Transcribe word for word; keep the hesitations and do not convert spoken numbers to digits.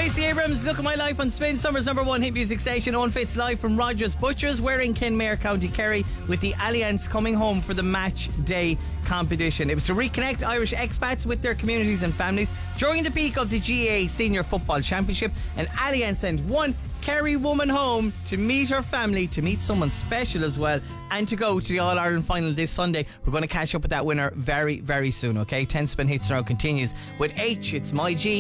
Stacey Abrams, Look at My Life on Spin, Summer's number one hit music station. Owen Fitz live from Rogers Butchers. We're in Kenmare, County Kerry, with the Alliance coming home for the match day competition. It was to reconnect Irish expats with their communities and families during the peak of the G A A Senior Football Championship. And Alliance sent one Kerry woman home to meet her family, to meet someone special as well, and to go to the All-Ireland final this Sunday. We're going to catch up with that winner very, very soon, okay? ten Spin Hits now continues with H. It's My G.